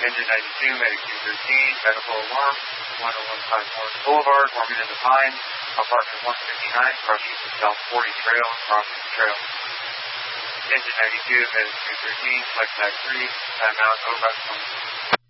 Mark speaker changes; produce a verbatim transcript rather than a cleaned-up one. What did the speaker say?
Speaker 1: Engine ninety-two, Medic two thirteen, medical alarm, one oh one five Morris Boulevard, Morgan in the Pines, apartment one fifty-nine, crossing the South forty Trail, crossing the trail. Engine ninety-two, Medic two thirteen, flight back three, timeout, over.